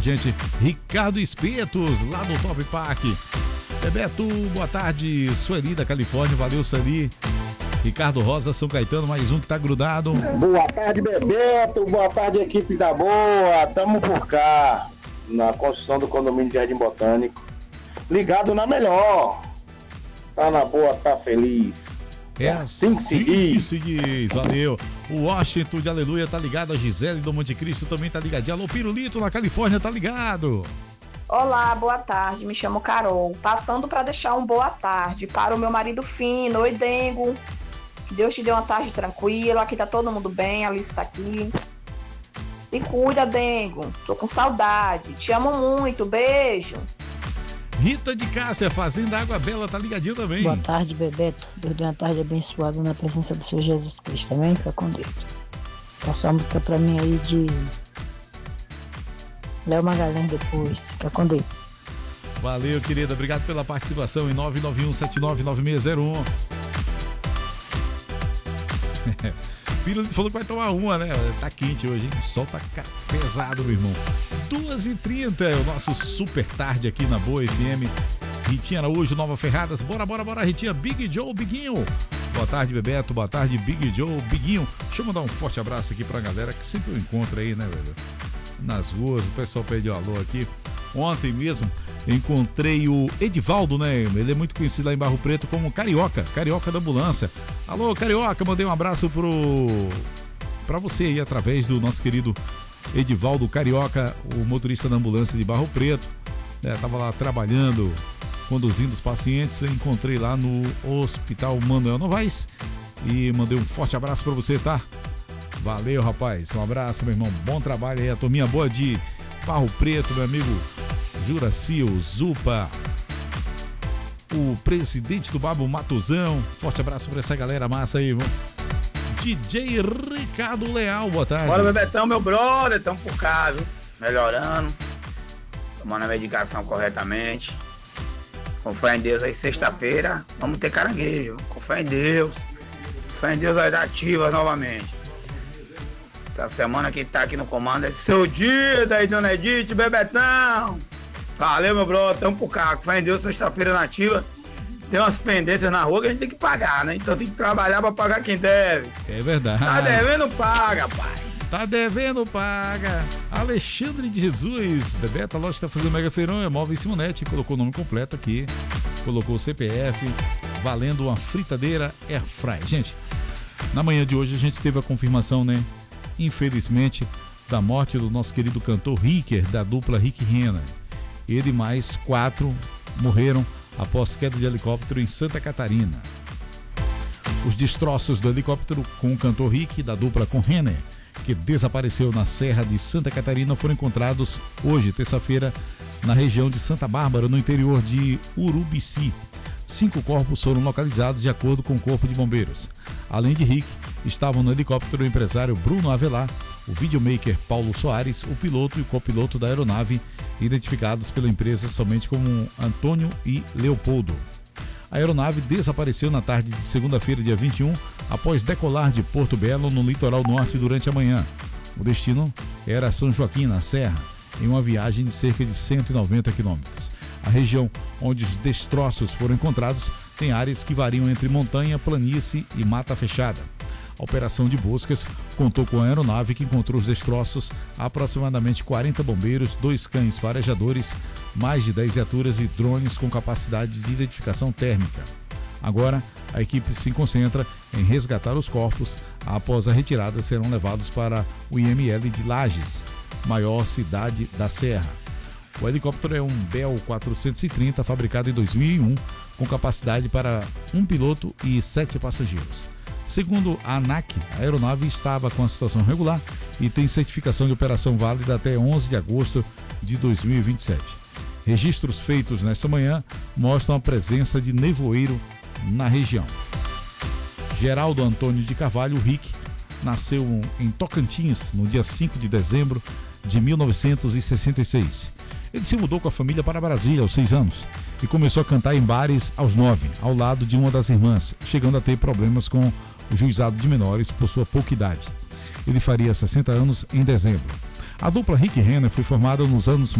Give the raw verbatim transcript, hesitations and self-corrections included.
gente. Ricardo Espetos, lá no Top Park. Bebeto, boa tarde. Sueli da Califórnia, valeu Sueli. Ricardo Rosa, São Caetano, mais um que tá grudado. Boa tarde, Bebeto. Boa tarde, equipe da boa. Tamo por cá, na construção do condomínio de Jardim Botânico. Ligado na melhor. Tá na boa, tá feliz. É assim que se diz. se diz. Valeu. O Washington de Aleluia tá ligado. A Gisele do Monte Cristo também tá ligadinha. Alô, Pirulito na Califórnia tá ligado. Olá, boa tarde. Me chamo Carol. Passando para deixar um boa tarde para o meu marido Fino. Oi, Dengo. Que Deus te dê uma tarde tranquila. Aqui tá todo mundo bem. A Alice tá aqui. Se cuida, Dengo. Tô com saudade. Te amo muito. Beijo. Rita de Cássia, Fazenda Água Bela, tá ligadinho também. Boa tarde, Bebeto. Deus dê uma tarde abençoada na presença do Senhor Jesus Cristo também. Fica com Deus. Passa uma música pra mim aí de Léo Magalhães depois. Fica com Deus. Valeu, querida. Obrigado pela participação em nove nove um sete nove nove seis zero um. Filho falou que vai tomar uma, né? Tá quente hoje, hein? O sol tá pesado, meu irmão. duas e trinta é o nosso super tarde aqui na Boa F M. Ritinha Araújo, Nova Ferradas. Bora, bora, bora, Ritinha. Big Joe, Biguinho. Boa tarde, Bebeto. Boa tarde, Big Joe, Biguinho. Deixa eu mandar um forte abraço aqui pra galera que sempre eu encontro aí, né, velho? Nas ruas, o pessoal pede um alô aqui. Ontem mesmo encontrei o Edivaldo, né? Ele é muito conhecido lá em Barro Preto como Carioca, Carioca da Ambulância. Alô, Carioca, mandei um abraço pro pra você aí através do nosso querido Edivaldo Carioca, o motorista da ambulância de Barro Preto. É, tava lá trabalhando, conduzindo os pacientes. Eu encontrei lá no Hospital Manuel Novaes e mandei um forte abraço pra você, tá? Valeu, rapaz. Um abraço, meu irmão. Bom trabalho aí, a turminha boa de Barro Preto, meu amigo Juraci, Zupa, o presidente do Babo Matuzão. Forte abraço pra essa galera massa aí, irmão. D J Ricardo Leal, boa tarde. Bora, Bebetão, meu brother, tamo por cá, viu? Melhorando, tomando a medicação corretamente. Com fé em Deus, aí sexta-feira vamos ter caranguejo. Com fé em Deus, com fé em Deus vai dar ativas novamente. Essa semana que tá aqui no comando é seu dia, daí Dona Edith, Bebetão. Valeu, meu brother, tamo por cá. Com fé em Deus, sexta-feira nativa. Tem umas pendências na rua que a gente tem que pagar, né? Então tem que trabalhar pra pagar quem deve. É verdade. Tá devendo, paga, pai. Tá devendo, paga. Alexandre de Jesus. Bebeto, a loja tá fazendo mega feirão, é Móvel Simonete. Colocou o nome completo aqui. Colocou o C P F. Valendo uma fritadeira Airfry. Gente, na manhã de hoje a gente teve a confirmação, né? Infelizmente, da morte do nosso querido cantor Ricker, da dupla Rick Renner. Ele e mais quatro morreram após queda de helicóptero em Santa Catarina. Os destroços do helicóptero com o cantor Rick, da dupla com Renner, que desapareceu na Serra de Santa Catarina, foram encontrados hoje, terça-feira, na região de Santa Bárbara, no interior de Urubici. Cinco corpos foram localizados de acordo com o Corpo de Bombeiros. Além de Rick, estavam no helicóptero o empresário Bruno Avelar, o videomaker Paulo Soares, o piloto e o copiloto da aeronave, identificados pela empresa somente como Antônio e Leopoldo. A aeronave desapareceu na tarde de segunda-feira, dia vinte e um, após decolar de Porto Belo, no litoral norte, durante a manhã. O destino era São Joaquim, na Serra, em uma viagem de cerca de cento e noventa quilômetros. A região onde os destroços foram encontrados tem áreas que variam entre montanha, planície e mata fechada. A operação de buscas contou com a aeronave que encontrou os destroços, aproximadamente quarenta bombeiros, dois cães farejadores, mais de dez viaturas e drones com capacidade de identificação térmica. Agora, a equipe se concentra em resgatar os corpos. Após a retirada, serão levados para o I M L de Lages, maior cidade da Serra. O helicóptero é um Bell quatrocentos e trinta, fabricado em dois mil e um, com capacidade para um piloto e sete passageiros. Segundo a ANAC, a aeronave estava com a situação regular e tem certificação de operação válida até onze de agosto de dois mil e vinte e sete. Registros feitos nesta manhã mostram a presença de nevoeiro na região. Geraldo Antônio de Carvalho Rick nasceu em Tocantins no dia cinco de dezembro de mil novecentos e sessenta e seis. Ele se mudou com a família para Brasília aos seis anos e começou a cantar em bares aos nove, ao lado de uma das irmãs, chegando a ter problemas com o juizado de menores por sua pouca idade. Ele faria sessenta anos em dezembro. A dupla Rick Renner foi formada nos anos